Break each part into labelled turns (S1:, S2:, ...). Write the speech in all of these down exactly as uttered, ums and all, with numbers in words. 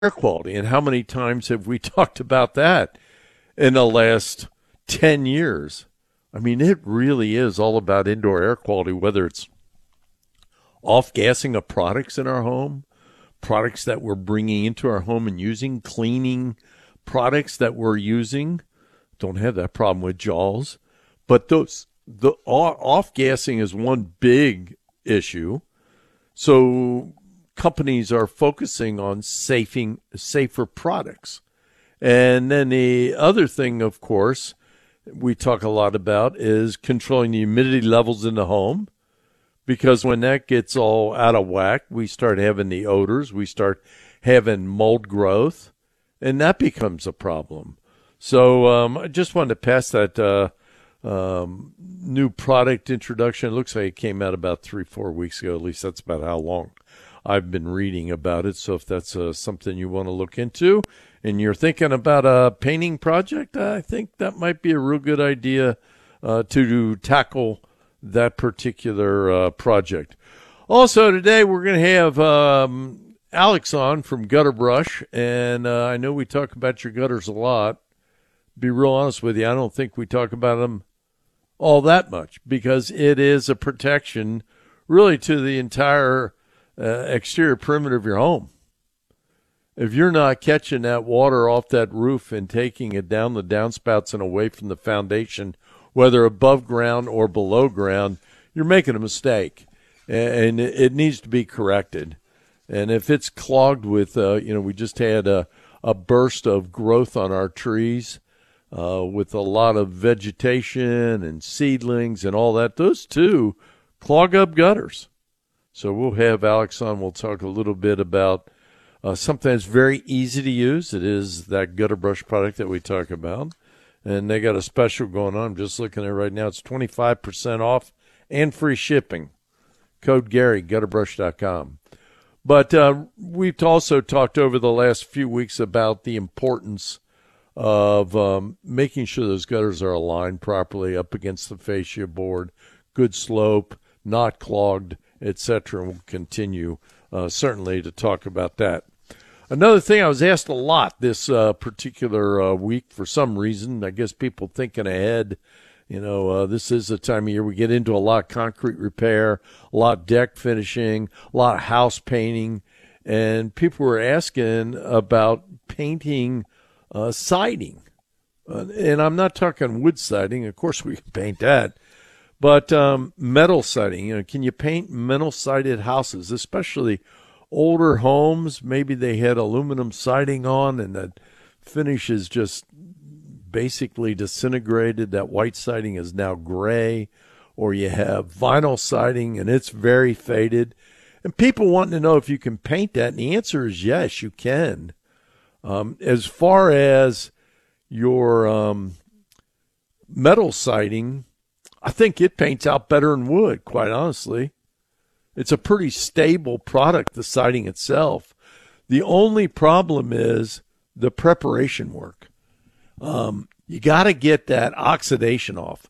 S1: air quality. And how many times have we talked about that in the last ten years? I mean, it really is all about indoor air quality, whether it's off-gassing of products in our home, products that we're bringing into our home and using, cleaning products that we're using. Don't have that problem with Jaws. But those the off-gassing is one big issue. So companies are focusing on safing, safer products. And then the other thing, of course, we talk a lot about is controlling the humidity levels in the home, because when that gets all out of whack, we start having the odors, we start having mold growth, and that becomes a problem. So um, I just wanted to pass that uh, um, new product introduction. It looks like it came out about three, four weeks ago. At least that's about how long I've been reading about it. So if that's uh, something you want to look into and you're thinking about a painting project, I think that might be a real good idea uh, to, to tackle that particular uh, project. Also today we're going to have um, Alex on from Gutter Brush, and uh, I know we talk about your gutters a lot. Be real honest with you, I don't think we talk about them all that much, because it is a protection really to the entire uh, exterior perimeter of your home. If you're not catching that water off that roof and taking it down the downspouts and away from the foundation, whether above ground or below ground, you're making a mistake, and it needs to be corrected. And if it's clogged with, uh, you know, we just had a, a burst of growth on our trees uh, with a lot of vegetation and seedlings and all that, those too clog up gutters. So we'll have Alex on. We'll talk a little bit about uh, something that's very easy to use. It is that Gutter Brush product that we talk about. And they got a special going on. I'm just looking at it right now. It's twenty-five percent off and free shipping. Code Gary, gutter brush dot com. But uh, we've also talked over the last few weeks about the importance of um, making sure those gutters are aligned properly up against the fascia board, good slope, not clogged, et cetera. We'll continue uh, certainly to talk about that. Another thing, I was asked a lot this uh, particular uh, week for some reason. I guess people thinking ahead. You know, uh, this is the time of year we get into a lot of concrete repair, a lot of deck finishing, a lot of house painting. And people were asking about painting uh, siding. Uh, and I'm not talking wood siding. Of course, we can paint that. But um, metal siding. You know, can you paint metal-sided houses, especially older homes? Maybe they had aluminum siding on and the finish is just basically disintegrated. That white siding is now gray. Or you have vinyl siding and it's very faded. And people wanting to know if you can paint that. And the answer is yes, you can. Um, as far as your um, metal siding, I think it paints out better than wood, quite honestly. It's a pretty stable product, the siding itself. The only problem is the preparation work. Um, you got to get that oxidation off.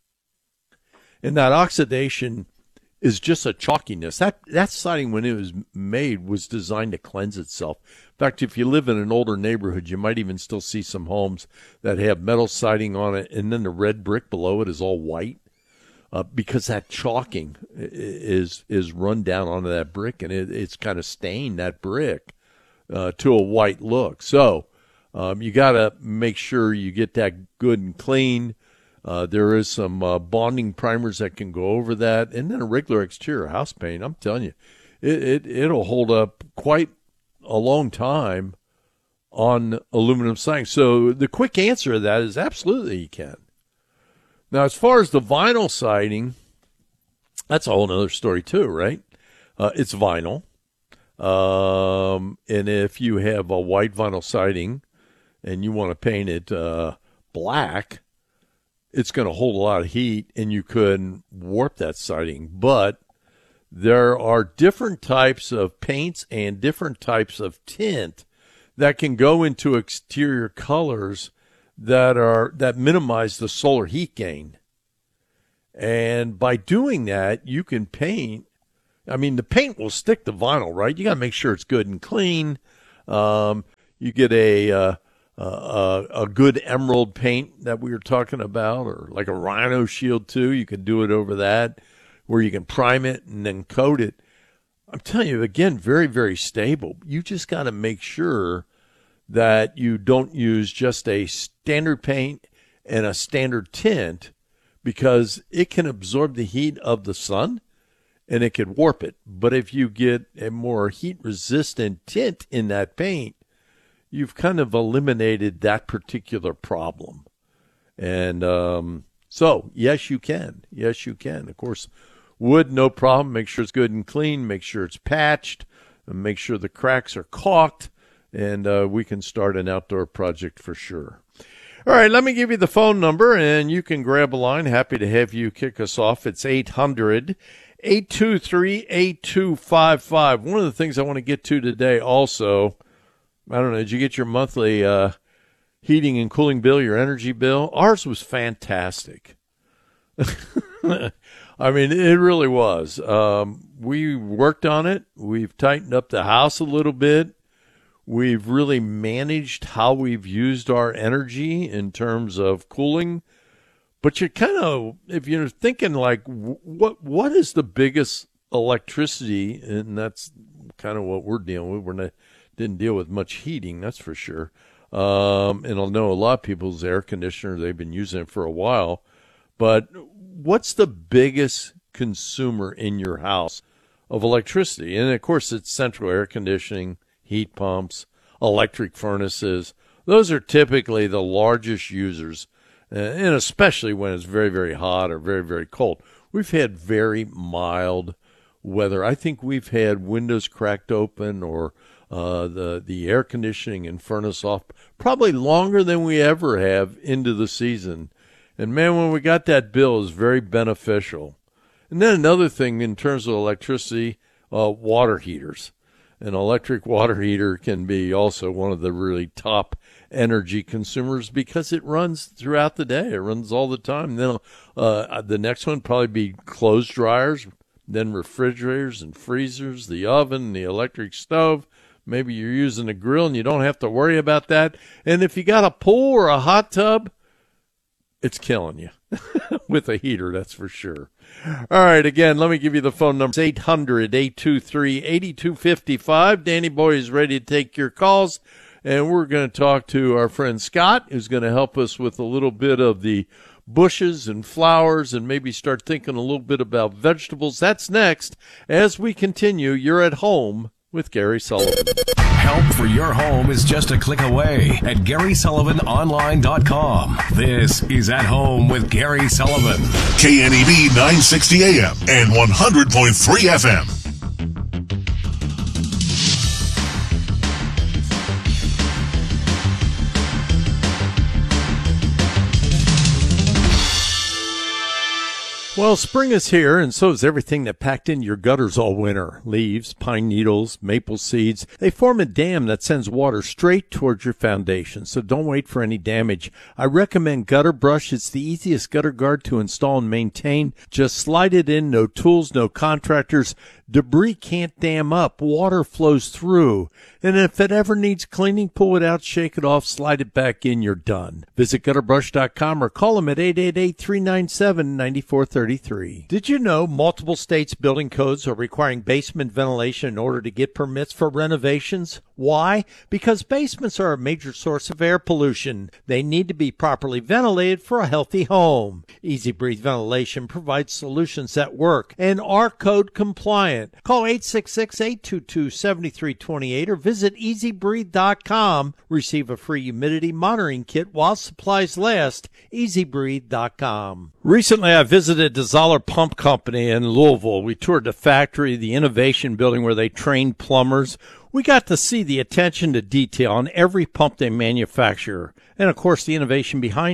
S1: And that oxidation is just a chalkiness. That, that siding, when it was made, was designed to cleanse itself. In fact, if you live in an older neighborhood, you might even still see some homes that have metal siding on it, and then the red brick below it is all white. Uh, because that chalking is is run down onto that brick, and it, it's kind of stained that brick uh, to a white look. So um, you got to make sure you get that good and clean. Uh, there is some uh, bonding primers that can go over that, and then a regular exterior house paint. I'm telling you, it, it it'll hold up quite a long time on aluminum siding. So the quick answer to that is absolutely you can. Now, as far as the vinyl siding, that's a whole other story too, right? Uh, it's vinyl. Um, and if you have a white vinyl siding and you want to paint it uh, black, it's going to hold a lot of heat and you could warp that siding. But there are different types of paints and different types of tint that can go into exterior colors that are that minimize the solar heat gain. And by doing that, you can paint. I mean, the paint will stick to vinyl, right? You got to make sure it's good and clean. Um, you get a, uh, uh, a good emerald paint that we were talking about, or like a Rhino Shield too. You can do it over that, where you can prime it and then coat it. I'm telling you, again, very, very stable. You just got to make sure that you don't use just a standard paint and a standard tint, because it can absorb the heat of the sun and it could warp it. But if you get a more heat-resistant tint in that paint, you've kind of eliminated that particular problem. And um, so, yes, you can. Yes, you can. Of course, wood, no problem. Make sure it's good and clean. Make sure it's patched. And make sure the cracks are caulked. And uh, we can start an outdoor project for sure. All right, let me give you the phone number, and you can grab a line. Happy to have you kick us off. It's eight hundred, eight two three, eight two five five. One of the things I want to get to today also, I don't know, did you get your monthly uh, heating and cooling bill, your energy bill? Ours was fantastic. I mean, it really was. Um, we worked on it. We've tightened up the house a little bit. We've really managed how we've used our energy in terms of cooling. But you're kind of, if you're thinking like, what what is the biggest electricity, and that's kind of what we're dealing with. We're not, didn't deal with much heating, that's for sure. Um, and I know a lot of people's air conditioner, they've been using it for a while. But what's the biggest consumer in your house of electricity? And, of course, it's central air conditioning, heat pumps, electric furnaces. Those are typically the largest users, and especially when it's very, very hot or very, very cold. We've had very mild weather. I think we've had windows cracked open or uh, the, the air conditioning and furnace off probably longer than we ever have into the season. And, man, when we got that bill, it was very beneficial. And then another thing in terms of electricity, uh, water heaters. An electric water heater can be also one of the really top energy consumers because it runs throughout the day. It runs all the time. Then uh, the next one probably be clothes dryers, then refrigerators and freezers, the oven, the electric stove. Maybe you're using a grill and you don't have to worry about that. And if you got a pool or a hot tub, it's killing you with a heater, that's for sure. All right, again, let me give you the phone number. It's eight hundred, eight two three, eight two five five. Danny Boy is ready to take your calls, and we're going to talk to our friend Scott, who's going to help us with a little bit of the bushes and flowers and maybe start thinking a little bit about vegetables. That's next as we continue. You're at home with Gary Sullivan.
S2: Help for your home is just a click away at Gary Sullivan Online dot com. This is At Home with Gary Sullivan.
S3: K N E B nine sixty A M and one hundred point three F M.
S1: Well, spring is here, and so is everything that packed in your gutters all winter. Leaves, pine needles, maple seeds. They form a dam that sends water straight towards your foundation, so don't wait for any damage. I recommend Gutter Brush. It's the easiest gutter guard to install and maintain. Just slide it in, no tools, no contractors. Debris can't dam up. Water flows through. And if it ever needs cleaning, pull it out, shake it off, slide it back in, you're done. Visit gutter brush dot com or call them at eight eight eight, three nine seven, nine four three three. Did you know multiple states' building codes are requiring basement ventilation in order to get permits for renovations? Why? Because basements are a major source of air pollution. They need to be properly ventilated for a healthy home. Easy Breathe Ventilation provides solutions that work and are code compliant. Call eight six six, eight two two, seven three two eight or visit easy breathe dot com. Receive a free humidity monitoring kit while supplies last. easy breathe dot com. Recently, I visited the Zoller Pump Company in Louisville. We toured the factory, the innovation building where they train plumbers. We got to see the attention to detail on every pump they manufacture and, of course, the innovation behind it.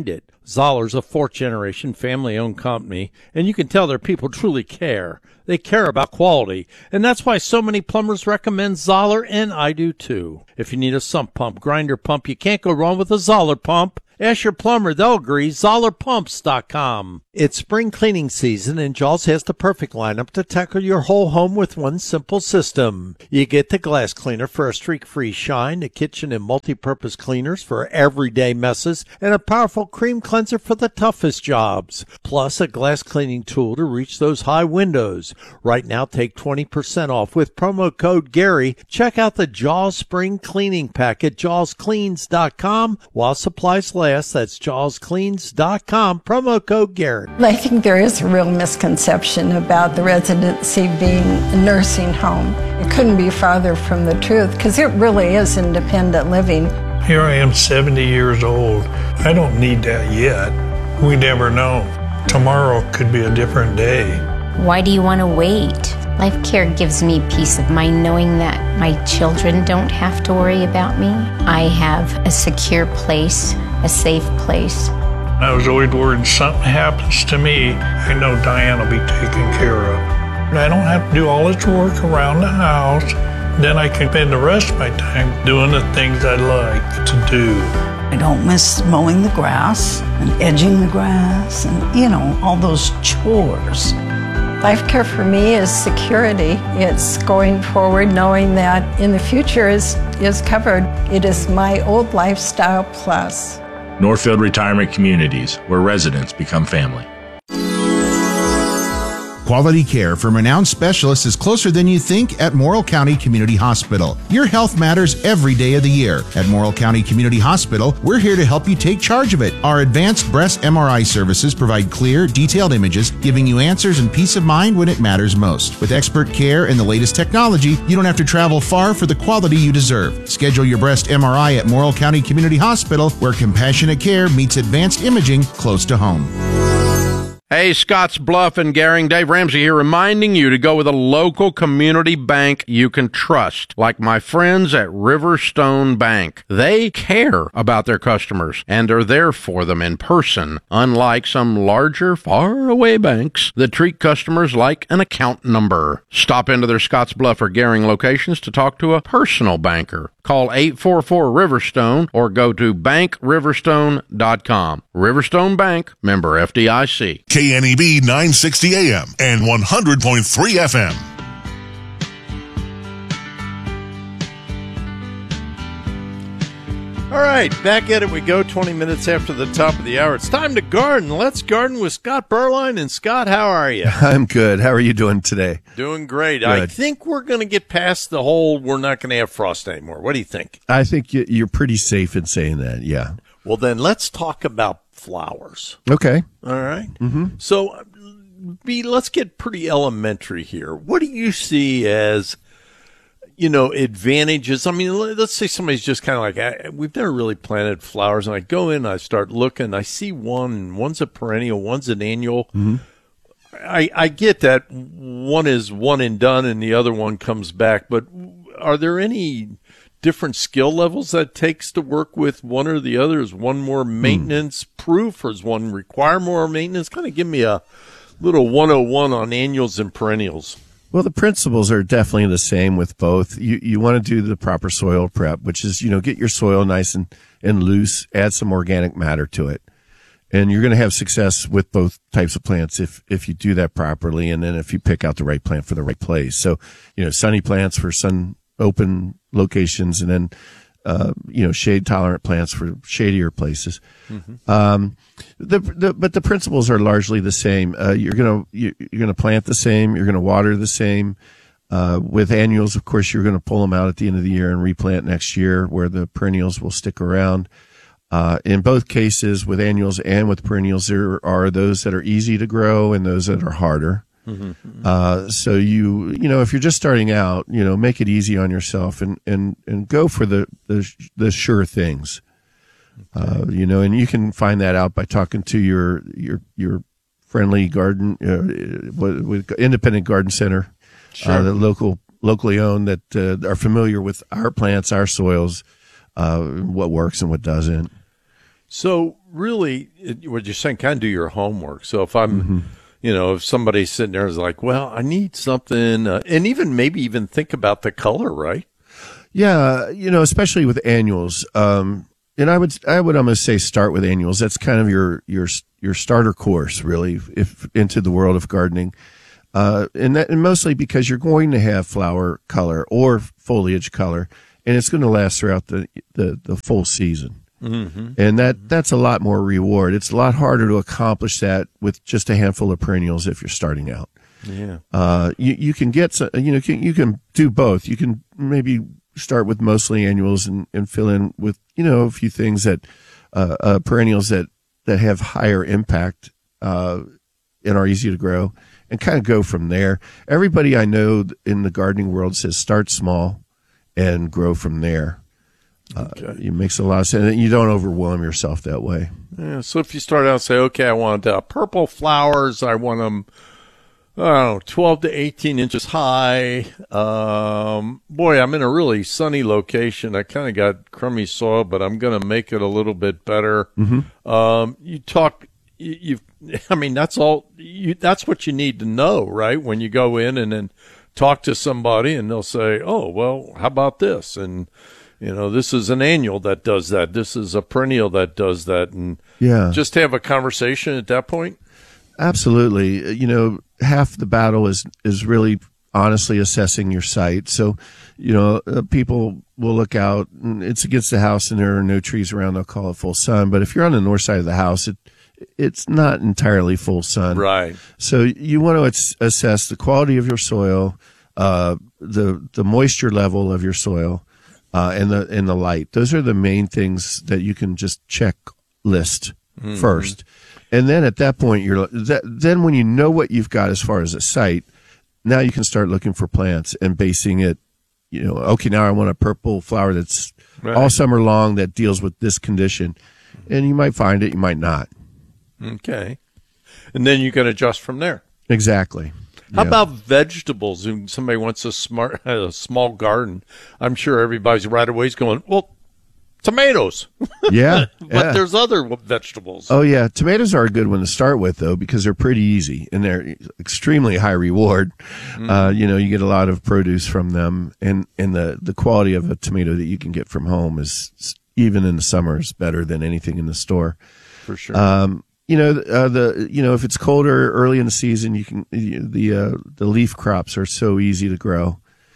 S1: Zoller's a fourth-generation family-owned company, and you can tell their people truly care. They care about quality, and that's why so many plumbers recommend Zoller, and I do too. If you need a sump pump, grinder pump, you can't go wrong with a Zoller pump. Ask your plumber, they'll agree. Zoller Pumps dot com. It's spring cleaning season, and Jaws has the perfect lineup to tackle your whole home with one simple system. You get the glass cleaner for a streak-free shine, the kitchen and multi-purpose cleaners for everyday messes, and a powerful cream cleanser for the toughest jobs. Plus, a glass cleaning tool to reach those high windows. Right now, take twenty percent off with promo code Gary. Check out the Jaws Spring Cleaning Pack at Jaws Cleans dot com while supplies last. That's Jaws Cleans dot com, promo code Garrett.
S4: I think there is a real misconception about the residency being a nursing home. It couldn't be farther from the truth, because it really is independent living.
S5: Here I am, seventy years old. I don't need that yet. We never know. Tomorrow could be a different day.
S6: Why do you want to wait? Life Care gives me peace of mind knowing that my children don't have to worry about me. I have a secure place, a safe place.
S5: I was always worried something happens to me, I know Diane will be taken care of. I don't have to do all this work around the house. Then I can spend the rest of my time doing the things I like to do.
S7: I don't miss mowing the grass and edging the grass and, you know, all those chores.
S4: Life Care for me is security. It's going forward knowing that in the future is, is covered. It is my old lifestyle plus.
S8: Northfield Retirement Communities, where residents become family.
S9: Quality care from renowned specialists is closer than you think at Morrill County Community Hospital. Your health matters every day of the year. At Morrill County Community Hospital, we're here to help you take charge of it. Our advanced breast M R I services provide clear, detailed images, giving you answers and peace of mind when it matters most. With expert care and the latest technology, you don't have to travel far for the quality you deserve. Schedule your breast M R I at Morrill County Community Hospital, where compassionate care meets advanced imaging close to home.
S10: Hey, Scotts Bluff and Gering, Dave Ramsey here, reminding you to go with a local community bank you can trust, like my friends at Riverstone Bank. They care about their customers and are there for them in person, unlike some larger, far-away banks that treat customers like an account number. Stop into their Scotts Bluff or Gering locations to talk to a personal banker. Call eight four four Riverstone or go to bank riverstone dot com. Riverstone Bank, member F D I C.
S3: K N E B nine sixty A M and one hundred point three F M.
S1: All right, back at it we go, twenty minutes after the top of the hour. It's time to garden. Let's garden with Scott Berline. And Scott, how are you?
S11: I'm good. How are you doing today?
S1: Doing great.
S11: Good.
S1: I think we're going to get past the whole we're not going to have frost anymore. What do you think?
S11: I think you're pretty safe in saying that, yeah.
S1: Well, then let's talk about flowers.
S11: Okay.
S1: All right.
S11: Mm-hmm.
S1: So, B, let's get pretty elementary here. What do you see as, you know, advantages? I mean, let's say somebody's just kind of like, I, we've never really planted flowers, and I go in, I start looking, I see one, and one's a perennial, one's an annual.
S11: Mm-hmm.
S1: I, I get that one is one and done, and the other one comes back, but are there any different skill levels that it takes to work with one or the other? Is one more maintenance proof, or does one require more maintenance? Kind of give me a little one oh one on annuals and perennials.
S11: Well, the principles are definitely the same with both. You you want to do the proper soil prep, which is, you know, get your soil nice and, and loose, add some organic matter to it. And you're going to have success with both types of plants if, if you do that properly, and then if you pick out the right plant for the right place. So, you know, sunny plants for sun open locations, and then, uh, you know, shade tolerant plants for shadier places. Mm-hmm. Um, the, the, but the principles are largely the same. Uh, you're going to, you're going to plant the same. You're going to water the same. Uh, with annuals, of course, you're going to pull them out at the end of the year and replant next year, where the perennials will stick around. Uh, in both cases, with annuals and with perennials, there are those that are easy to grow and those that are harder. Mm-hmm. Uh, so you, you know, if you're just starting out, you know, make it easy on yourself and, and, and go for the, the, the sure things. Okay. Uh, you know, and you can find that out by talking to your, your, your friendly garden, uh, with, with independent garden center, sure. uh, the local, locally owned, that, uh, are familiar with our plants, our soils, uh, what works and what doesn't.
S1: So really, it, what you're saying, kind of do your homework. So if I'm, mm-hmm. you know, if somebody's sitting there is like, well, I need something, uh, and even maybe even think about the color, right?
S11: Yeah, you know, especially with annuals. Um, and I would, I would almost say start with annuals. That's kind of your, your, your starter course, really, if into the world of gardening. Uh, and that, and mostly because you're going to have flower color or foliage color, and it's going to last throughout the, the, the full season. Mm-hmm. And that, that's a lot more reward. It's a lot harder to accomplish that with just a handful of perennials if you're starting out.
S1: Yeah.
S11: Uh, you, you can get, some, you know, you can, you can do both. You can maybe start with mostly annuals and, and fill in with, you know, a few things that, uh, uh, perennials that, that have higher impact, uh, and are easy to grow, and kind of go from there. Everybody I know in the gardening world says start small and grow from there. Uh, okay. It makes a lot of sense. You don't overwhelm yourself that way.
S1: Yeah. So if you start out and say, okay, I want uh, purple flowers, I want them, I don't know, twelve to eighteen inches high. Um, boy, I'm in a really sunny location. I kind of got crummy soil, but I'm going to make it a little bit better. Mm-hmm. Um, you talk, you, you've, I mean, that's all you, that's what you need to know, right? When you go in and then talk to somebody and they'll say, oh, well, how about this? And, you know, this is an annual that does that. This is a perennial that does that. And
S11: yeah,
S1: just have a conversation at that point.
S11: Absolutely. You know, half the battle is, is really honestly assessing your site. So, you know, uh, people will look out and it's against the house and there are no trees around. They'll call it full sun. But if you're on the north side of the house, it, it's not entirely full sun.
S1: Right.
S11: So you want to ats- assess the quality of your soil, uh, the, the moisture level of your soil, uh, and the, and the light. Those are the main things that you can just check list mm-hmm. first. And then at that point, you're that, then when you know what you've got as far as a site, now you can start looking for plants and basing it, you know, okay, now I want a purple flower that's right. all summer long that deals with this condition. And you might find it, you might not.
S1: Okay. And then you can adjust from there.
S11: Exactly.
S1: How
S11: yeah.
S1: about vegetables? If somebody wants a smart, a small garden, I'm sure everybody's right away is going, well, tomatoes.
S11: Yeah.
S1: But
S11: yeah.
S1: there's other vegetables.
S11: Oh, yeah. Tomatoes are a good one to start with, though, because they're pretty easy and they're extremely high reward. Mm-hmm. Uh, you know, you get a lot of produce from them, and, and the, the quality of a tomato that you can get from home is, even in the summer, is better than anything in the store.
S1: For sure.
S11: Um, you know, uh, the, you know, if it's colder early in the season, you can, the, uh, the leaf crops are so easy to grow.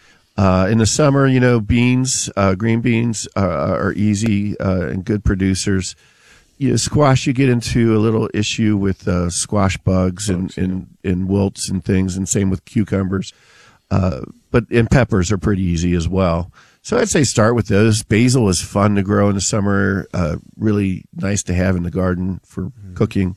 S11: Uh, in the summer, you know, beans, uh, green beans uh, are easy, uh, and good producers. You know, squash, you get into a little issue with, uh, squash bugs and, bugs, yeah. and, and wilts and things, and same with cucumbers. Uh, but, and peppers are pretty easy as well. So I'd say start with those. Basil is fun to grow in the summer, uh, really nice to have in the garden for mm-hmm. cooking.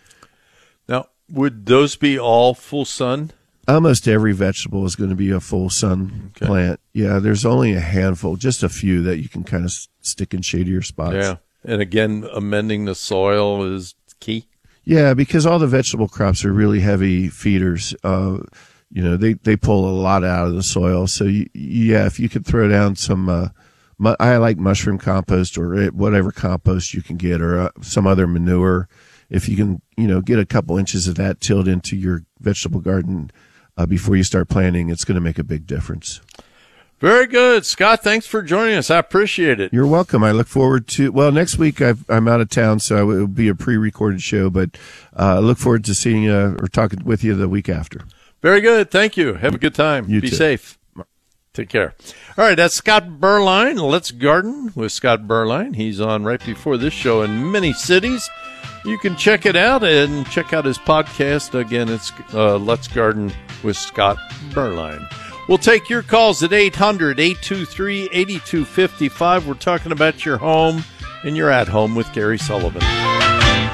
S1: Now, would those be all full sun?
S11: Almost every vegetable is going to be a full sun okay. plant. Yeah, there's only a handful, just a few that you can kind of stick in shadier spots.
S1: Yeah, and again, amending the soil is key.
S11: Yeah, because all the vegetable crops are really heavy feeders. Uh, you know, they, they pull a lot out of the soil. So, you, yeah, if you could throw down some, uh, mu- I like mushroom compost or whatever compost you can get, or uh, some other manure. If you can, you know, get a couple inches of that tilled into your vegetable garden uh, before you start planting, it's going to make a big difference.
S1: Very good. Scott, thanks for joining us. I appreciate it.
S11: You're welcome. I look forward to, well, next week I've, I'm out of town, so it will be a pre-recorded show, but uh, I look forward to seeing you or talking with you the week after.
S1: Very good. Thank you. Have a good time.
S11: You
S1: Be
S11: too.
S1: safe. Take care. All right, that's Scott Berline. Let's Garden with Scott Berline. He's on right before this show in many cities. You can check it out and check out his podcast. Again, it's uh, Let's Garden with Scott Berline. We'll take your calls at eight hundred, eight two three, eight two five five. We're talking about your home and your at home with Gary Sullivan.